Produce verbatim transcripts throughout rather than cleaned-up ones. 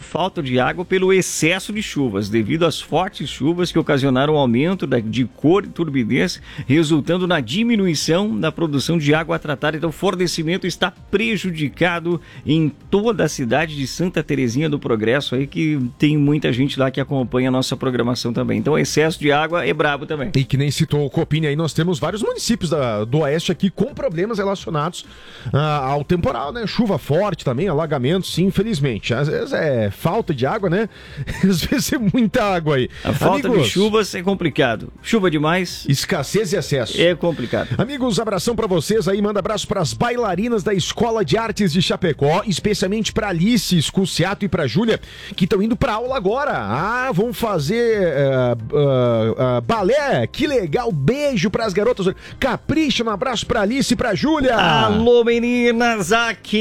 falta de água pelo excesso de chuvas, devido às fortes chuvas que ocasionaram um aumento de cor e turbidez, resultando na diminuição da produção de água tratada. Então o fornecimento está prejudicado em toda a cidade de Santa Terezinha do Progresso, aí que tem muita gente lá que acompanha a nossa programação também. Então excesso de água é brabo também. E que nem citou o Copini aí, nós temos vários municípios da, do Oeste aqui com problemas relacionados ah, ao temporal, né? Chuva forte também, alagamentos, sim, infelizmente. Às vezes é falta de água, né? Às vezes é muita água aí. A falta Amigos, de chuvas é complicado. Chuva demais... escassez e excesso. É complicado. Amigos, abração pra vocês aí, manda abraço pras bailarinas da Escola de Artes de Chapecó, especialmente pra Alice Escuciato e pra Júlia, que estão indo pra aula agora. Ah, vão fazer uh, uh, uh, balé, que legal, beijo pras garotas. Capricha, um abraço pra Alice e pra Júlia. Alô, meninas,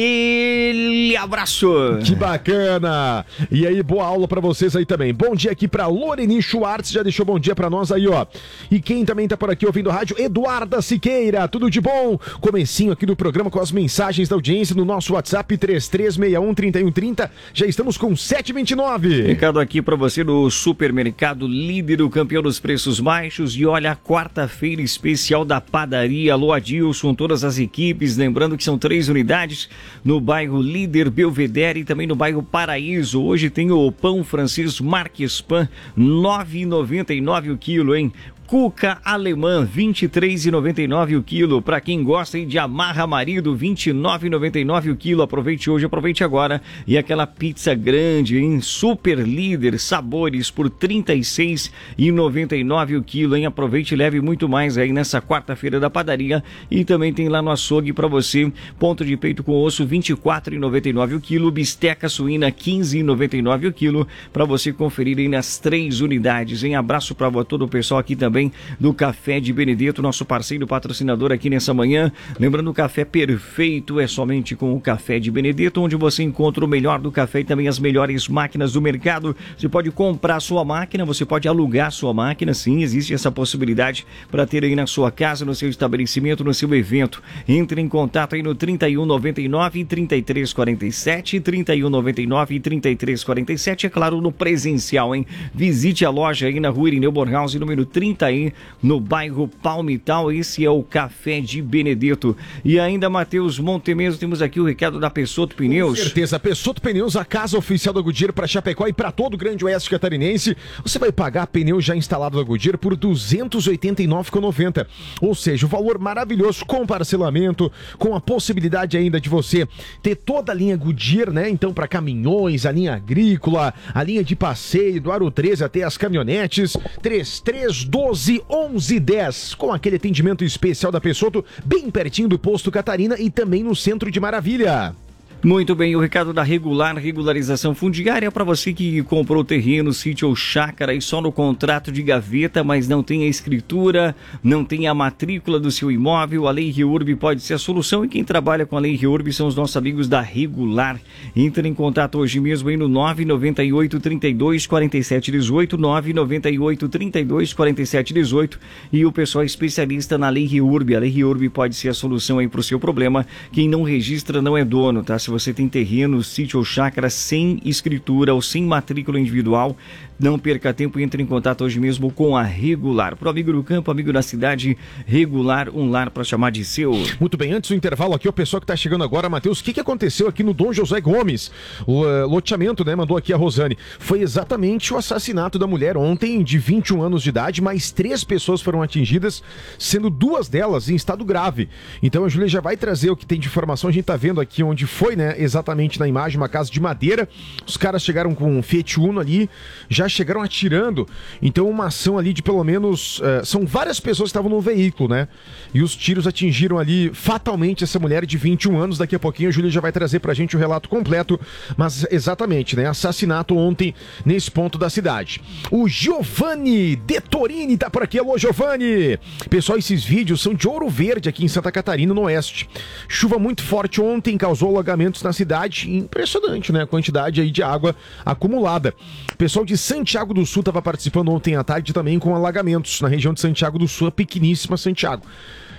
aquele abraço. Que bacana. E aí, boa aula pra vocês aí também. Bom dia aqui pra Loreni Schwartz, já deixou bom dia pra nós aí, ó. E quem também tá por aqui ouvindo a rádio, Eduarda Siqueira, tudo de bom? Comecinho aqui do programa com as mensagens da audiência no nosso WhatsApp três três seis um, três um três zero. Já estamos com sete e vinte e nove. Recado aqui pra você do Supermercado Líder, o campeão dos preços baixos. E olha, a quarta-feira especial da padaria. Alô, Adilson, todas as equipes. Lembrando que são três unidades no bairro Líder, Belvedere e também no bairro Paraíso. Hoje tem o pão francês Marques Pan, nove reais e noventa e nove o quilo, hein? Cuca alemã, vinte e três reais e noventa e nove o quilo. Para quem gosta de amarra marido, vinte e nove reais e noventa e nove o quilo. Aproveite hoje, aproveite agora. E aquela pizza grande, hein? Super Líder, sabores por trinta e seis reais e noventa e nove o quilo, hein? Aproveite e leve muito mais aí nessa quarta-feira da padaria. E também tem lá no açougue para você, ponto de peito com osso, vinte e quatro reais e noventa e nove o quilo. Bisteca suína, quinze reais e noventa e nove o quilo. Para você conferir aí nas três unidades, hein? Abraço para todo o pessoal aqui também do Café de Benedetto, nosso parceiro patrocinador aqui nessa manhã. Lembrando, o café perfeito é somente com o Café de Benedetto, onde você encontra o melhor do café e também as melhores máquinas do mercado. Você pode comprar sua máquina, você pode alugar sua máquina, sim, existe essa possibilidade para ter aí na sua casa, no seu estabelecimento, no seu evento. Entre em contato aí no trinta e um, noventa e nove, trinta e três quarenta e sete, trinta e um, noventa e nove, trinta e três quarenta e sete, é claro, no presencial, hein? Visite a loja aí na rua Irineu Bornhaus, número trinta aí, no bairro Palmital. Esse é o Café de Benedetto. E ainda, Matheus Montemeso, temos aqui o recado da Pessotto Pneus. Com certeza, Pessotto Pneus, a casa oficial da Goodyear para Chapecó e para todo o grande oeste catarinense. Você vai pagar pneu já instalado da Goodyear por duzentos e oitenta e nove reais e noventa centavos. Ou seja, o valor maravilhoso, com parcelamento, com a possibilidade ainda de você ter toda a linha Goodyear, né? Então, para caminhões, a linha agrícola, a linha de passeio, do Aro treze até as caminhonetes. três três doze, onze dez, com aquele atendimento especial da Pessotto, bem pertinho do posto Catarina e também no centro de Maravilha. Muito bem, o recado da Regular, regularização fundiária, para você que comprou terreno, sítio ou chácara e só no contrato de gaveta, mas não tem a escritura, não tem a matrícula do seu imóvel. A Lei REURB pode ser a solução, e quem trabalha com a Lei REURB são os nossos amigos da Regular. Entre em contato hoje mesmo aí no nove nove oito, trinta e dois, quarenta e sete, dezoito, nove nove oito, trinta e dois, quarenta e sete, dezoito, e o pessoal é especialista na Lei REURB. A Lei REURB pode ser a solução aí para o seu problema. Quem não registra não é dono, tá? Se você tem terreno, sítio ou chácara sem escritura ou sem matrícula individual, não perca tempo e entre em contato hoje mesmo com a Regular. Pro amigo do campo, amigo da cidade, Regular, um lar para chamar de seu. Muito bem, antes do intervalo aqui, o pessoal que tá chegando agora, Matheus, o que que aconteceu aqui no Dom José Gomes? O uh, loteamento, né, mandou aqui a Rosane. Foi exatamente o assassinato da mulher ontem, de vinte e um anos de idade, mais três pessoas foram atingidas, sendo duas delas em estado grave. Então a Júlia já vai trazer o que tem de informação. A gente tá vendo aqui onde foi, né, exatamente na imagem, uma casa de madeira. Os caras chegaram com um Fiat Uno ali, já chegaram atirando. Então uma ação ali de pelo menos... Uh, são várias pessoas que estavam no veículo, né? E os tiros atingiram ali fatalmente essa mulher de vinte e um anos. Daqui a pouquinho a Júlia já vai trazer pra gente o relato completo. Mas exatamente, né? Assassinato ontem nesse ponto da cidade. O Giovanni De Torini tá por aqui. Alô, Giovanni! Pessoal, esses vídeos são de Ouro Verde, aqui em Santa Catarina, no oeste. Chuva muito forte ontem causou alagamentos na cidade. Impressionante, né? A quantidade aí de água acumulada. O pessoal de Santiago do Sul estava participando ontem à tarde também com alagamentos na região de Santiago do Sul, a pequeníssima Santiago.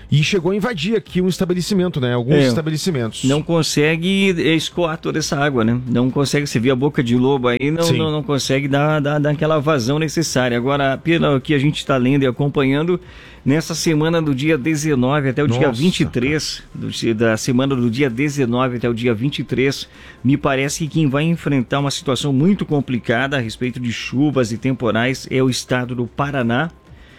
E chegou a invadir aqui um estabelecimento, né? Alguns é, estabelecimentos. Não consegue escoar toda essa água, né? Não consegue, você vê a boca de lobo aí, não, não, não consegue dar, dar, dar aquela vazão necessária. Agora, pelo que a gente está lendo e acompanhando, nessa semana do dia dezenove até o Nossa, dia vinte e três, do, da semana do dia dezenove até o dia vinte e três, me parece que quem vai enfrentar uma situação muito complicada a respeito de chuvas e temporais é o estado do Paraná,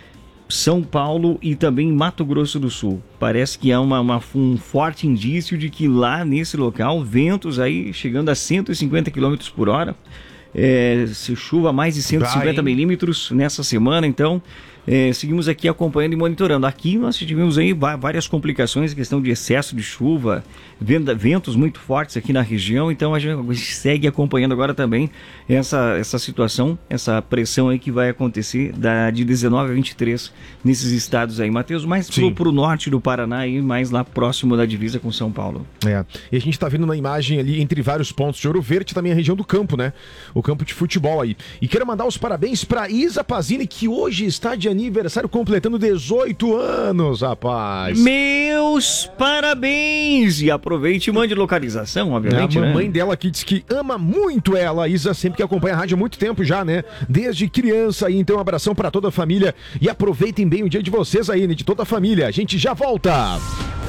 São Paulo e também Mato Grosso do Sul. Parece que há uma, uma, um forte indício de que lá nesse local, ventos aí chegando a cento e cinquenta quilômetros por hora, é, se chuva mais de cento e cinquenta milímetros nessa semana, então é, seguimos aqui acompanhando e monitorando. Aqui nós tivemos aí várias complicações, questão de excesso de chuva, ventos muito fortes aqui na região, então a gente segue acompanhando agora também essa, essa situação, essa pressão aí que vai acontecer da, de dezenove a vinte e três nesses estados aí, Matheus, mais pro, pro norte do Paraná e mais lá próximo da divisa com São Paulo. É, e a gente tá vendo na imagem ali, entre vários pontos de Ouro Verde, também a região do campo, né? O campo de futebol aí. E quero mandar os parabéns pra Isa Pazini, que hoje está de aniversário, completando dezoito anos, rapaz. Meus parabéns! E aproveite e mande localização, obviamente, é, a mamãe né? dela aqui diz que ama muito ela, a Isa, sempre que acompanha a rádio há muito tempo já, né? Desde criança aí, então um abração pra toda a família e aproveitem bem o dia de vocês aí, né? De toda a família. A gente já volta.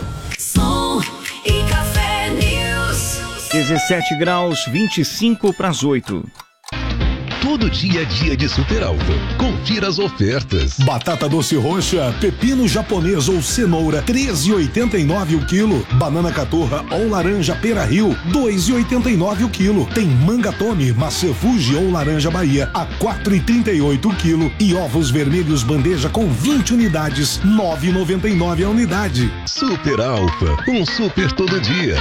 Som e Café News. dezessete graus, vinte e cinco para as oito. Todo dia é dia de Super Alto. Confira as ofertas. Batata doce roxa, pepino japonês ou cenoura, treze reais e oitenta e nove centavos o quilo. Banana caturra ou laranja pera rio, dois reais e oitenta e nove centavos o quilo. Tem manga tome, maçã Fuji ou laranja Bahia, a quatro reais e trinta e oito centavos o quilo. E ovos vermelhos bandeja com vinte unidades, nove reais e noventa e nove centavos a unidade. Super Alfa, um super todo dia.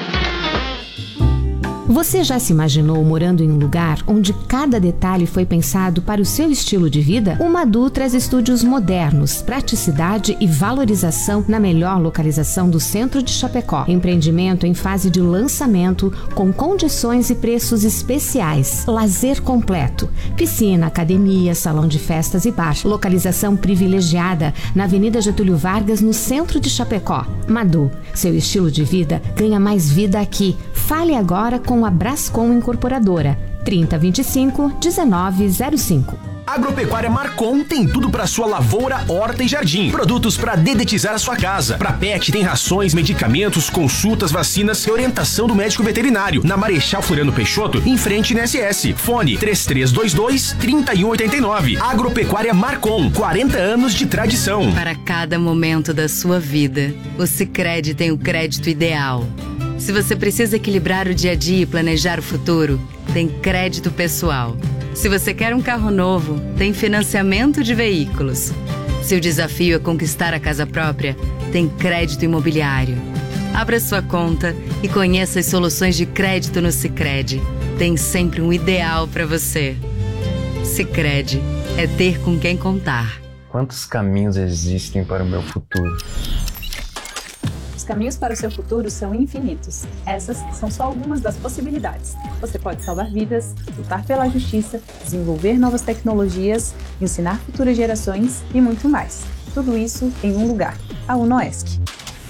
Você já se imaginou morando em um lugar onde cada detalhe foi pensado para o seu estilo de vida? O Madu traz estúdios modernos, praticidade e valorização na melhor localização do centro de Chapecó. Empreendimento em fase de lançamento, com condições e preços especiais. Lazer completo. Piscina, academia, salão de festas e bar. Localização privilegiada na Avenida Getúlio Vargas, no centro de Chapecó. Madu, seu estilo de vida ganha mais vida aqui. Fale agora com a Brascom Incorporadora, trinta, vinte e cinco, dezenove zero cinco. Agropecuária Marcon tem tudo para sua lavoura, horta e jardim. Produtos para dedetizar a sua casa. Para pet tem rações, medicamentos, consultas, vacinas e orientação do médico veterinário. Na Marechal Floriano Peixoto, em frente na S S. Fone três três dois dois, três um oito nove. Agropecuária Marcon, quarenta anos de tradição. Para cada momento da sua vida, o Sicredi tem o crédito ideal. Se você precisa equilibrar o dia a dia e planejar o futuro, tem crédito pessoal. Se você quer um carro novo, tem financiamento de veículos. Se o desafio é conquistar a casa própria, tem crédito imobiliário. Abra sua conta e conheça as soluções de crédito no Sicredi. Tem sempre um ideal para você. Sicredi é ter com quem contar. Quantos caminhos existem para o meu futuro? Os caminhos para o seu futuro são infinitos. Essas são só algumas das possibilidades. Você pode salvar vidas, lutar pela justiça, desenvolver novas tecnologias, ensinar futuras gerações e muito mais. Tudo isso em um lugar, a Unoesc.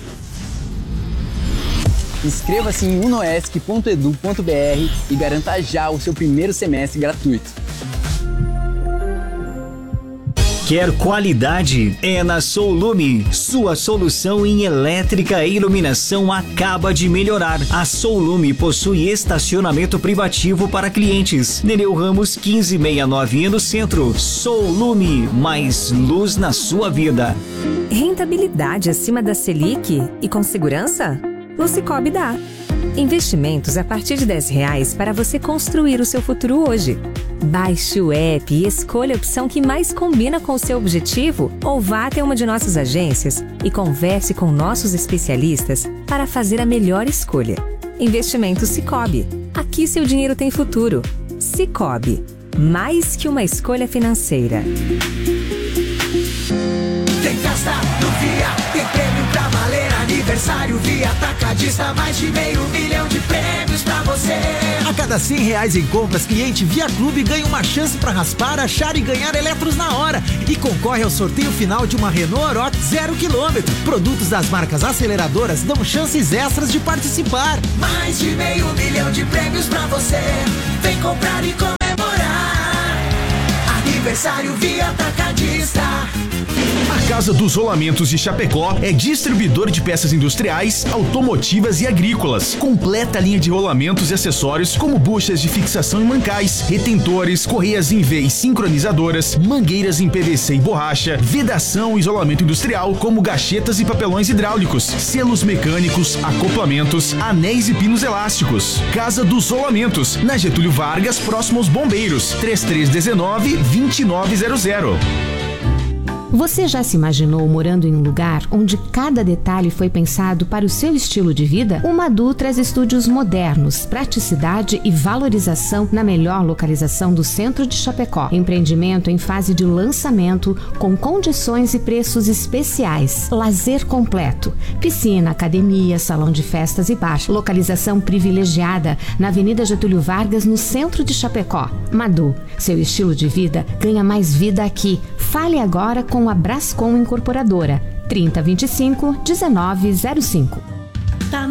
Inscreva-se em unoesc ponto edu ponto br e garanta já o seu primeiro semestre gratuito. Quer qualidade? É na Soulume. Sua solução em elétrica e iluminação acaba de melhorar. A Soulume possui estacionamento privativo para clientes. Nereu Ramos quinze sessenta e nove no centro. Soulume, mais luz na sua vida. Rentabilidade acima da Selic e com segurança? No Sicoob dá. Investimentos a partir de dez reais para você construir o seu futuro hoje. Baixe o app e escolha a opção que mais combina com o seu objetivo ou vá até uma de nossas agências e converse com nossos especialistas para fazer a melhor escolha. Investimento Sicoob. Aqui seu dinheiro tem futuro. Sicoob. Mais que uma escolha financeira. Tem festa no Fiat, tem prêmio pra valer aniversário. Aniversário Via Atacadista, mais de meio milhão de prêmios pra você. A cada cem reais em compras, cliente Via Clube ganha uma chance pra raspar, achar e ganhar eletros na hora. E concorre ao sorteio final de uma Renault Aroc zero quilômetro. Produtos das marcas aceleradoras dão chances extras de participar. Mais de meio milhão de prêmios pra você. Vem comprar e comemorar. Aniversário Via Atacadista. A Casa dos Rolamentos de Chapecó é distribuidor de peças industriais, automotivas e agrícolas. Completa linha de rolamentos e acessórios como buchas de fixação e mancais, retentores, correias em V e sincronizadoras, mangueiras em P V C e borracha, vedação e isolamento industrial como gachetas e papelões hidráulicos, selos mecânicos, acoplamentos, anéis e pinos elásticos. Casa dos Rolamentos, na Getúlio Vargas, próximo aos Bombeiros, três três um nove, dois nove zero zero. Você já se imaginou morando em um lugar onde cada detalhe foi pensado para o seu estilo de vida? O Madu traz estúdios modernos, praticidade e valorização na melhor localização do centro de Chapecó. Empreendimento em fase de lançamento, com condições e preços especiais. Lazer completo, piscina, academia, salão de festas e bar. Localização privilegiada na Avenida Getúlio Vargas, no centro de Chapecó. Madu, seu estilo de vida ganha mais vida aqui. Fale agora com a Brascom Incorporadora, trinta, vinte e cinco, dezenove zero cinco.